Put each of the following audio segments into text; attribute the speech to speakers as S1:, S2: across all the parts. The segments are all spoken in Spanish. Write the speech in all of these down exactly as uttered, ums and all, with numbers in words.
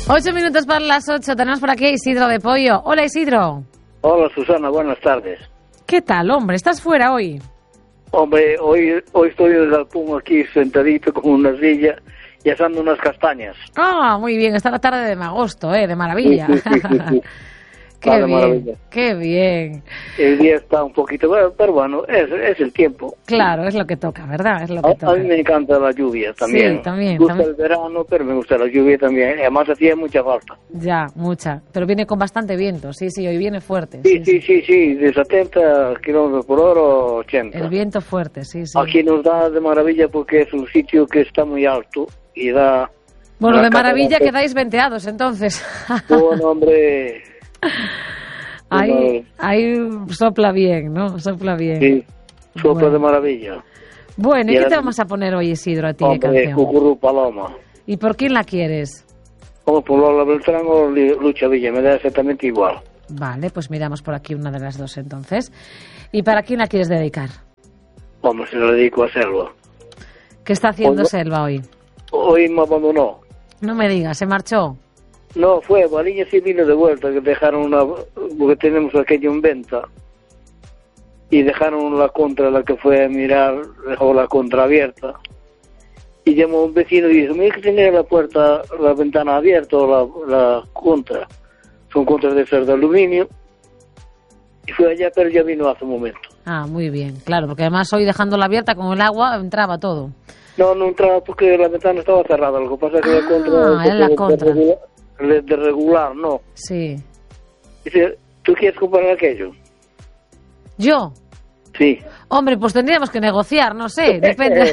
S1: Ocho minutos para las ocho. Tenemos por aquí a Isidro de Pollo. Hola, Isidro.
S2: Hola, Susana. Buenas tardes.
S1: ¿Qué tal, hombre? ¿Estás fuera hoy?
S2: Hombre, hoy hoy estoy en el galpón aquí sentadito con una silla y asando unas castañas.
S1: Ah, muy bien. Está la tarde de agosto, ¿eh? De maravilla.
S2: Sí, sí, sí, sí.
S1: Qué
S2: Ah, de
S1: bien,
S2: maravilla.
S1: qué bien.
S2: El día está un poquito, bueno, pero bueno, es, es el tiempo.
S1: Claro, es lo que toca, ¿verdad? Es lo que
S2: A,
S1: toca.
S2: a mí me encanta la lluvia también.
S1: Sí, también,
S2: Me gusta
S1: también.
S2: el verano, pero me gusta la lluvia también. Además hacía mucha falta.
S1: Ya, mucha. Pero viene con bastante viento. Sí, sí, hoy viene fuerte.
S2: Sí, sí, sí, sí, de setenta kilómetros por hora, ochenta.
S1: El viento fuerte, sí, sí.
S2: Aquí nos da de maravilla porque es un sitio que está muy alto y da...
S1: Bueno,
S2: la
S1: de maravilla
S2: cataratas.
S1: quedáis venteados, entonces.
S2: Bueno, hombre...
S1: Ahí, ahí sopla bien, ¿no? Sopla bien.
S2: Sí, sopla
S1: Bueno.
S2: de maravilla.
S1: Bueno, ¿y
S2: Y
S1: qué
S2: ahora-
S1: te vamos a poner hoy, Isidro, a ti de
S2: Hombre,
S1: canción?
S2: Cucurú Paloma.
S1: ¿Y por quién la quieres?
S2: Como por Lola Beltrán o Li- Lucha Villa, me da exactamente igual.
S1: Vale, pues miramos por aquí una de las dos entonces. ¿Y para quién la quieres dedicar?
S2: Vamos, se lo dedico a Selva.
S1: ¿Qué está haciendo
S2: Hoy no-
S1: Selva hoy?
S2: Hoy me abandonó.
S1: No me digas, se marchó.
S2: No, fue, Baliña sí vino de vuelta, que dejaron una, porque tenemos aquello en venta, y dejaron la contra, la que fue a mirar, dejó la contra abierta, y llamó a un vecino y dijo, mira que tenía la puerta, la ventana abierta, o la, la contra, son contras de ser de aluminio, y fue allá, pero ya vino hace un momento.
S1: Ah, muy bien, claro, porque además hoy dejándola abierta con el agua entraba todo.
S2: No, no entraba porque la ventana estaba cerrada, lo que pasa es que
S1: Ah,
S2: la contra...
S1: era la
S2: de-
S1: contra.
S2: De regular, de regular, no.
S1: Sí.
S2: Dice, ¿tú quieres comprar aquello?
S1: ¿Yo?
S2: Sí.
S1: Hombre, pues tendríamos que negociar, no sé, depende.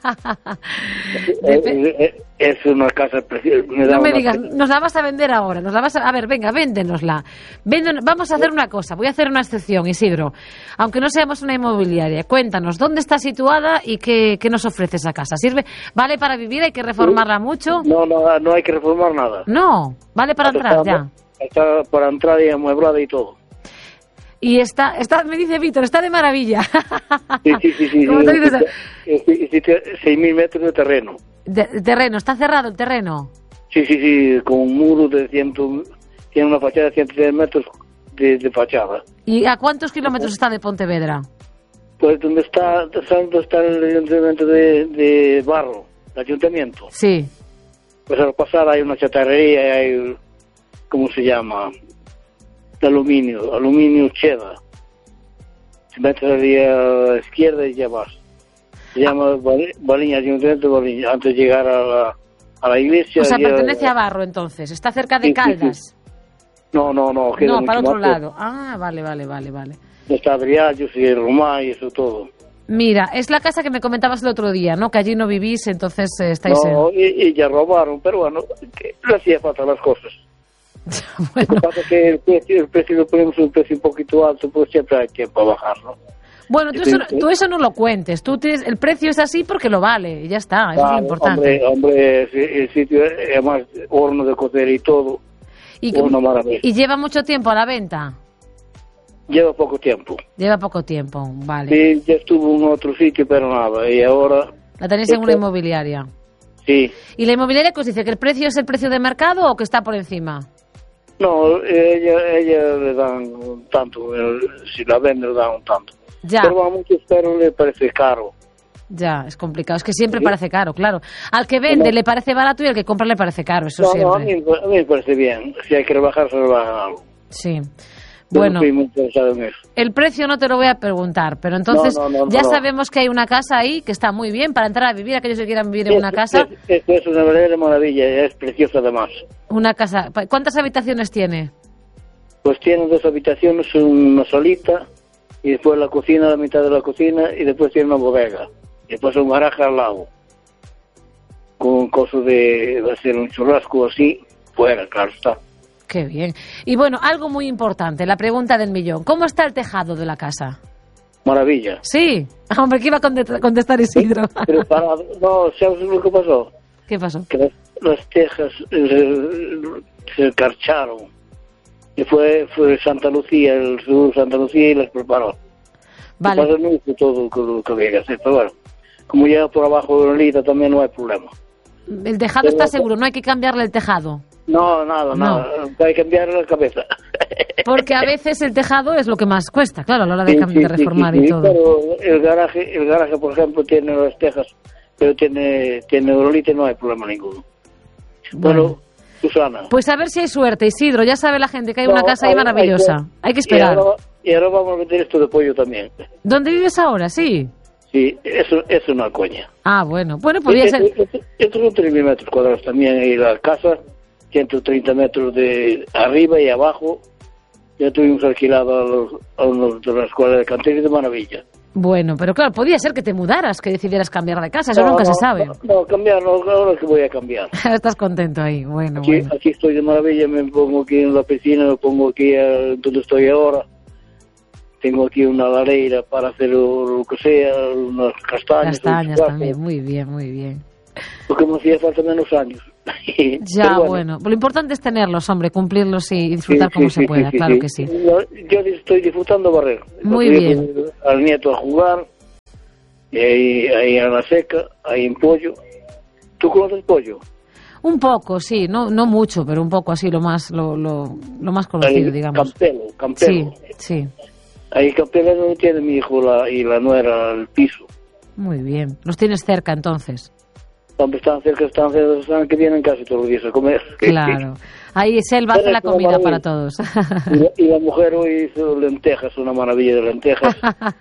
S1: Dep-
S2: Eh, eh, Es una casa preciosa. Me da
S1: No me
S2: una-
S1: digas, nos la vas a vender ahora, nos la vas a... A ver, venga, véndenosla. Vénden- Vamos a hacer una cosa, voy a hacer una excepción, Isidro. Aunque no seamos una inmobiliaria, cuéntanos, ¿dónde está situada y qué, qué nos ofrece esa casa? ¿Sirve? ¿Vale para vivir? ¿Hay que reformarla mucho?
S2: No, no, no hay que reformar nada.
S1: No, vale para entrar, ya.
S2: Está para entrar y amueblada y todo.
S1: Y está, está, me dice Víctor, está de maravilla.
S2: Sí, sí, sí. sí,
S1: ¿Cómo
S2: sí,
S1: te dices?
S2: sí, sí, sí, sí, seis mil metros de terreno.
S1: De- terreno, ¿está cerrado el terreno?
S2: Sí, sí, sí, con un muro de ciento... Tiene una fachada de ciento diez metros de, de fachada.
S1: ¿Y a cuántos kilómetros está de Pontevedra?
S2: Pues donde está, donde está el ayuntamiento de, de Barro, el ayuntamiento.
S1: Sí.
S2: Pues al pasar hay una chatarrería, hay, ¿cómo se llama? De aluminio, aluminio cheddar. Se mete ahí a la izquierda y ya vas. Se llama Bali- Baliña, ayuntamiento de Baliña, antes de llegar a la, a la iglesia.
S1: O sea,
S2: ya-
S1: pertenece a Barro, entonces. Está cerca de
S2: Sí, sí, sí.
S1: Caldas.
S2: No, no, no. queda
S1: No,
S2: mucho
S1: para otro
S2: más
S1: lado. Ah, vale, vale, vale, vale.
S2: cerca. Está Adriallos y Romá y eso todo.
S1: Mira, es la casa que me comentabas el otro día, ¿no? Que allí no vivís, entonces eh, estáis
S2: No, y, y ya robaron, pero bueno, que le hacía falta las cosas.
S1: en...
S2: Lo
S1: Bueno,
S2: que pasa es que el precio, el precio lo ponemos un precio un poquito alto, pues siempre hay tiempo a bajarlo.
S1: bueno tú, eso, tú eso no lo cuentes. Tú tienes, el precio es así porque lo vale, y ya está, eso es lo importante.
S2: Hombre, hombre, ese- el sitio, eh, además, horno de cocer y todo,
S1: y, que-
S2: una maravilla.
S1: y lleva mucho tiempo a la venta.
S2: Lleva poco tiempo.
S1: Lleva poco tiempo, vale.
S2: Sí, ya estuvo en otro sitio, pero nada, y ahora,
S1: La tenéis en una inmobiliaria.
S2: sí.
S1: ¿Y la inmobiliaria que os dice que el precio es el precio de mercado o que está por encima?
S2: No, ella, ella le dan un tanto, el- si la vende le dan un tanto.
S1: Ya.
S2: Pero a muchos pero le parece caro.
S1: Ya, es complicado. Es que siempre
S2: Sí.
S1: parece caro, claro. Al que vende
S2: No.
S1: le parece barato y al que compra le parece caro, eso
S2: No, no, a
S1: siempre.
S2: mí, a mí me parece bien. Si hay que rebajar, se rebaja algo.
S1: Sí.
S2: Yo
S1: Bueno,
S2: no estoy muy interesado en eso.
S1: el precio no te lo voy a preguntar, pero entonces
S2: No, no, no,
S1: ya
S2: no.
S1: sabemos que hay una casa ahí que está muy bien para entrar a vivir, aquellos que quieran vivir en una
S2: Es-
S1: casa.
S2: Es, es, es una verdadera maravilla, es preciosa además.
S1: Una casa. ¿Cuántas habitaciones tiene?
S2: Pues tiene dos habitaciones, una solita, y después la cocina, la mitad de la cocina, y después tiene una bodega. Y después un garaje al lado, con cosas de, de hacer un churrasco así, fuera, claro está.
S1: Qué bien. Y bueno, algo muy importante, la pregunta del millón. ¿Cómo está el tejado de la casa?
S2: Maravilla.
S1: Sí. Hombre, que iba a conte- contestar Isidro.
S2: Preparado. No, ¿sabes lo que pasó?
S1: ¿Qué pasó?
S2: Que las, las tejas eh, se escarcharon. Y fue, fue Santa Lucía, el sur de Santa Lucía, y las preparó.
S1: Vale.
S2: Lo que pasa no hizo todo lo que, lo que había que hacer, pero bueno, como llega por abajo de la lita también no hay problema.
S1: El tejado está seguro, no hay que cambiarle el tejado.
S2: No, nada,
S1: No.
S2: nada. Hay que cambiar la cabeza.
S1: Porque a veces el tejado es lo que más cuesta, claro, a la hora de,
S2: Sí,
S1: cam-
S2: sí,
S1: de reformar
S2: sí, sí,
S1: y todo.
S2: Pero el garaje, el garaje, por ejemplo, tiene las tejas, pero tiene, tiene Eurolite, no hay problema ninguno. Bueno,
S1: Bueno.
S2: Susana.
S1: Pues a ver si hay suerte, Isidro. Ya sabe la gente que hay
S2: No,
S1: una casa ahí
S2: hay-
S1: maravillosa.
S2: hay que-
S1: Hay que
S2: Y
S1: esperar.
S2: ahora, y ahora vamos a meter esto de pollo también.
S1: ¿Dónde vives ahora? Sí.
S2: Sí, eso es una coña.
S1: Ah, bueno. Bueno, podría
S2: Esto-
S1: ser...
S2: esto- Estos son tres mil metros cuadrados también, y la casa, ciento treinta metros de arriba y abajo. Ya tuvimos alquilado a, los, a unos de la escuela de cantería de maravilla.
S1: Bueno, pero claro, podía ser que te mudaras, que decidieras cambiar de casa. Eso
S2: No,
S1: nunca
S2: no,
S1: se sabe.
S2: No, no, cambiar, no, ahora es que voy a cambiar.
S1: Estás contento ahí. Bueno,
S2: Aquí,
S1: bueno.
S2: aquí estoy de maravilla, me pongo aquí en la piscina, me pongo aquí a, donde estoy ahora. Tengo aquí una lareira para hacer lo, lo que sea, unas castañas.
S1: Castañas
S2: un
S1: también.
S2: churrasco,
S1: Muy bien, muy bien.
S2: Porque me hacía falta menos años.
S1: Ya,
S2: Pero
S1: bueno. Lo importante es tenerlos, hombre, cumplirlos y disfrutar
S2: sí,
S1: como
S2: sí,
S1: se
S2: sí,
S1: pueda.
S2: sí,
S1: claro
S2: sí.
S1: que sí.
S2: Yo, yo estoy disfrutando barrer.
S1: Muy
S2: Estoy
S1: bien.
S2: Al nieto a jugar, y ahí, ahí a la seca, ahí en pollo. ¿Tú conoces pollo?
S1: Un poco, sí. No, no mucho, pero un poco así, lo más, lo, lo, lo más conocido,
S2: Ahí,
S1: digamos.
S2: Campelo, Campelo.
S1: Sí, sí.
S2: Ahí Campelo no tiene mi hijo la, y la nuera al piso.
S1: Muy bien. Los tienes cerca, entonces.
S2: Cuando están cerca, están cerca, están que vienen casi todos los días a comer.
S1: Claro. Ahí Selva hace la comida para todos.
S2: Y la, y la mujer hoy hizo lentejas, una maravilla de lentejas.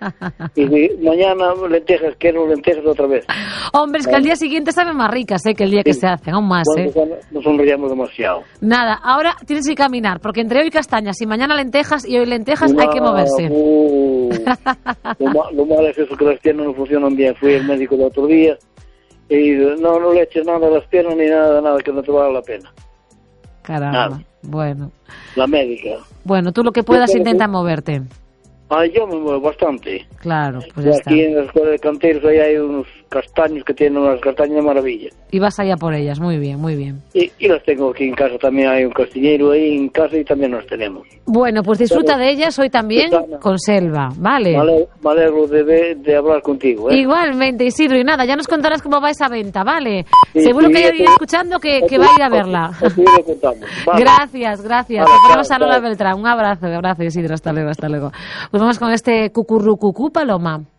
S2: Y de- mañana lentejas, quiero lentejas otra vez.
S1: Hombre, es que al día siguiente saben más ricas, ¿eh? Que el día que
S2: Sí.
S1: se hacen, aún más,
S2: Bueno,
S1: ¿eh?
S2: pues, nos sonreíamos demasiado.
S1: Nada, ahora tienes que caminar, porque entre hoy castañas y mañana lentejas y hoy lentejas hay que
S2: No,
S1: moverse.
S2: uh, lo, ma- lo malo es eso, que las piernas no funcionan bien. Fui al médico el otro día y no, no le eches nada a las piernas ni nada, nada, que no te vale la pena.
S1: Caramba.
S2: Nada.
S1: Bueno.
S2: La médica.
S1: Bueno, tú lo que puedas
S2: Yo creo que-
S1: intenta moverte.
S2: Ay, yo me muevo bastante.
S1: Claro, pues
S2: Y
S1: ya está.
S2: aquí en la escuela de canteros ahí hay unos castaños que tienen unas castañas de maravilla.
S1: Y vas allá por ellas, muy bien, muy bien.
S2: Y, y las tengo aquí en casa también, hay un castiñero ahí en casa y también las tenemos.
S1: Bueno, pues disfruta
S2: Pero-
S1: de ellas hoy también
S2: Susana.
S1: con Selva, ¿vale?
S2: Me alegro, me alegro de, de, de hablar contigo, ¿eh?
S1: Igualmente, Isidro, y nada, ya nos contarás cómo va esa venta, ¿vale?
S2: Sí,
S1: Seguro
S2: sí,
S1: que hay
S2: ya
S1: alguien
S2: te-
S1: escuchando que, que va a ir a verla.
S2: Así lo contamos. Vale.
S1: Gracias, gracias.
S2: Vale,
S1: Te ponemos
S2: chao,
S1: a Lola
S2: chao.
S1: Beltrán. Un abrazo, abrazo, Isidro. Hasta luego, hasta luego. Pues vamos con este cucurrucucú, Paloma.